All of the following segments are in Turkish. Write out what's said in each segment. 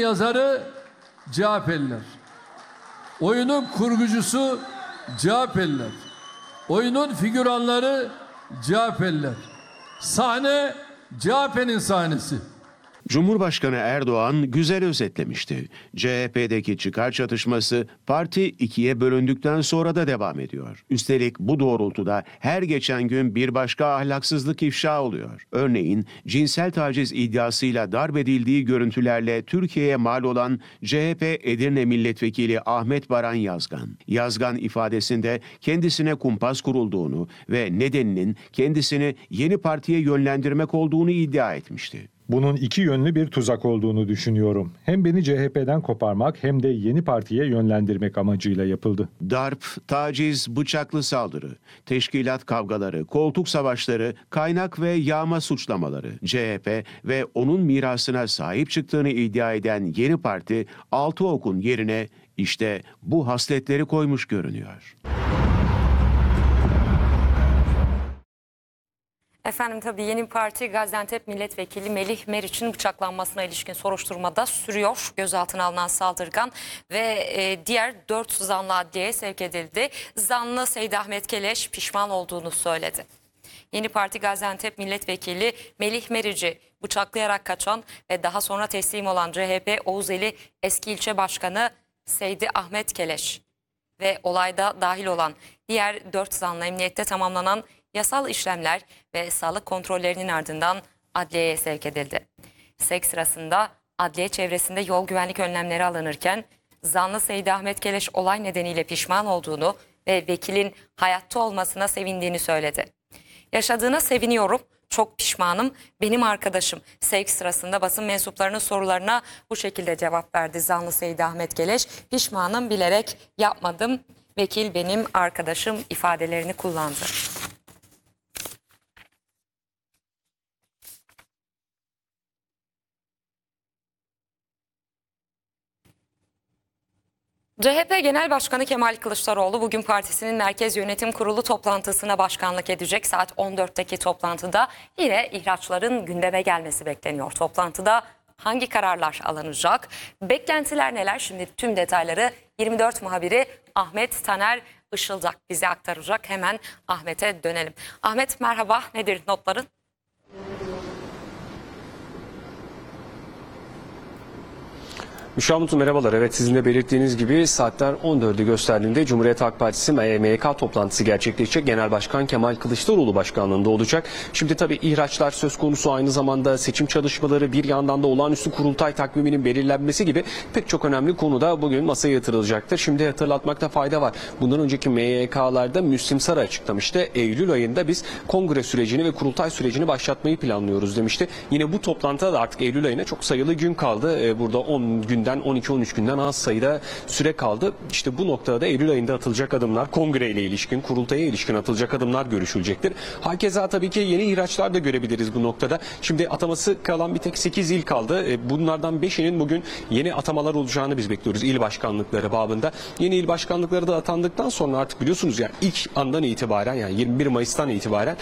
yazarı CHP'liler. Oyunun kurgucusu CHP'liler. Oyunun figüranları CHP'liler. Sahne CHP'nin sahnesi. Cumhurbaşkanı Erdoğan güzel özetlemişti. CHP'deki çıkar çatışması parti ikiye bölündükten sonra da devam ediyor. Üstelik bu doğrultuda her geçen gün bir başka ahlaksızlık ifşa oluyor. Örneğin cinsel taciz iddiasıyla darp edildiği görüntülerle Türkiye'ye mal olan CHP Edirne Milletvekili Ahmet Baran Yazgan. Yazgan ifadesinde kendisine kumpas kurulduğunu ve nedeninin kendisini yeni partiye yönlendirmek olduğunu iddia etmişti. Bunun iki yönlü bir tuzak olduğunu düşünüyorum. Hem beni CHP'den koparmak hem de yeni partiye yönlendirmek amacıyla yapıldı. Darp, taciz, bıçaklı saldırı, teşkilat kavgaları, koltuk savaşları, kaynak ve yağma suçlamaları. CHP ve onun mirasına sahip çıktığını iddia eden yeni parti Altıok'un yerine işte bu hasletleri koymuş görünüyor. Efendim tabii yeni parti Gaziantep Milletvekili Melih Meriç'in bıçaklanmasına ilişkin soruşturmada sürüyor. Gözaltına alınan saldırgan ve diğer 4 zanlı adliyeye sevk edildi. Zanlı Seydi Ahmet Keleş pişman olduğunu söyledi. Yeni parti Gaziantep Milletvekili Melih Meriç'i bıçaklayarak kaçan ve daha sonra teslim olan CHP Oğuzeli Eski İlçe Başkanı Seydi Ahmet Keleş ve olayda dahil olan diğer 4 zanlı emniyette tamamlanan yasal işlemler ve sağlık kontrollerinin ardından adliyeye sevk edildi. Sevk sırasında adliye çevresinde yol güvenlik önlemleri alınırken zanlı Seydi Ahmet Keleş olay nedeniyle pişman olduğunu ve vekilin hayatta olmasına sevindiğini söyledi. Yaşadığına seviniyorum, çok pişmanım, benim arkadaşım. Sevk sırasında basın mensuplarının sorularına bu şekilde cevap verdi zanlı Seydi Ahmet Keleş. Pişmanım, bilerek yapmadım, vekil benim arkadaşım ifadelerini kullandı. CHP Genel Başkanı Kemal Kılıçdaroğlu bugün partisinin Merkez Yönetim Kurulu toplantısına başkanlık edecek. Saat 14'teki toplantıda yine ihraçların gündeme gelmesi bekleniyor. Toplantıda hangi kararlar alınacak? Beklentiler neler? Şimdi tüm detayları 24 muhabiri Ahmet Taner Işıldak bize aktaracak. Hemen Ahmet'e dönelim. Ahmet merhaba, nedir notların? Müşah Mutlu merhabalar. Evet, sizin de belirttiğiniz gibi saatler 14'ü gösterdiğinde Cumhuriyet Halk Partisi MYK toplantısı gerçekleşecek. Genel Başkan Kemal Kılıçdaroğlu başkanlığında olacak. Şimdi tabii ihraçlar söz konusu, aynı zamanda seçim çalışmaları, bir yandan da olağanüstü kurultay takviminin belirlenmesi gibi pek çok önemli konu da bugün masaya yatırılacaktır. Şimdi hatırlatmakta fayda var. Bundan önceki MYK'larda Müslim Sarı açıklamıştı. Eylül ayında biz kongre sürecini ve kurultay sürecini başlatmayı planlıyoruz demişti. Yine bu toplantıda da artık Eylül ayına çok sayılı gün kaldı. Burada 10 günden 12-13 günden az sayıda süre kaldı. İşte bu noktada da Eylül ayında atılacak adımlar, kongre ile ilişkin, kurultaya ilişkin atılacak adımlar görüşülecektir. Hakeza tabii ki yeni ihraçlar da görebiliriz bu noktada. Şimdi ataması kalan bir tek 8 il kaldı. Bunlardan 5'inin bugün yeni atamalar olacağını biz bekliyoruz il başkanlıkları babında. Yeni il başkanlıkları da atandıktan sonra artık biliyorsunuz yani ilk andan itibaren, yani 21 Mayıs'tan itibaren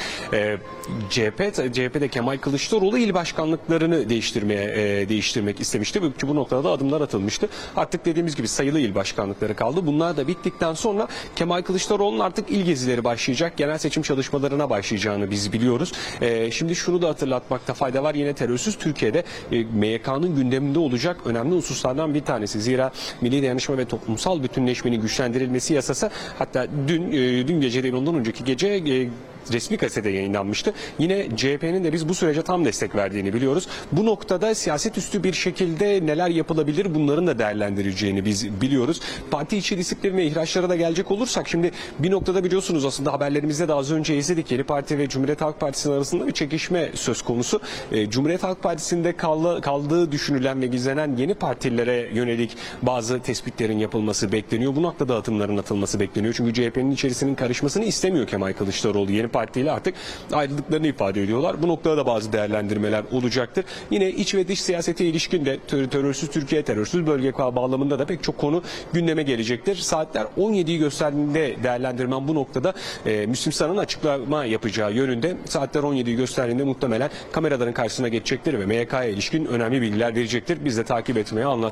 CHP'de Kemal Kılıçdaroğlu il başkanlıklarını değiştirmek istemişti. Ki bu noktada da adımlar atılmıştı. Artık dediğimiz gibi sayılı il başkanlıkları kaldı. Bunlar da bittikten sonra Kemal Kılıçdaroğlu'nun artık il gezileri başlayacak. Genel seçim çalışmalarına başlayacağını biz biliyoruz. Şimdi şunu da hatırlatmakta fayda var. Yine terörsüz Türkiye'de MYK'nın gündeminde olacak önemli hususlardan bir tanesi. Zira Milli Dayanışma ve Toplumsal Bütünleşmenin Güçlendirilmesi Yasası, hatta dün gece değil ondan önceki gece resmi gazetede yayınlanmıştı. Yine CHP'nin de biz bu sürece tam destek verdiğini biliyoruz. Bu noktada siyaset üstü bir şekilde neler yapılabilir, bunların da değerlendirileceğini biz biliyoruz. Parti içi disiplin ve ihraçlara da gelecek olursak, şimdi bir noktada biliyorsunuz aslında haberlerimizde de az önce izledik. Yeni Parti ve Cumhuriyet Halk Partisi arasında bir çekişme söz konusu. Cumhuriyet Halk Partisi'nde kaldığı düşünülen ve gizlenen yeni partilere yönelik bazı tespitlerin yapılması bekleniyor. Bu noktada adımların atılması bekleniyor. Çünkü CHP'nin içerisinin karışmasını istemiyor Kemal Kılıçdaroğlu. Yeni partiyle artık ayrıldıklarını ifade ediyorlar. Bu noktada da bazı değerlendirmeler olacaktır. Yine iç ve dış siyasete ilişkin de terörsüz Türkiye, terörsüz bölge bağlamında da pek çok konu gündeme gelecektir. Saatler 17'yi gösterdiğinde değerlendirmem bu noktada Müslim Sarı'nın açıklama yapacağı yönünde. Saatler 17'yi gösterdiğinde muhtemelen kameraların karşısına geçecektir ve MYK'ya ilişkin önemli bilgiler verecektir. Biz de takip etmeye,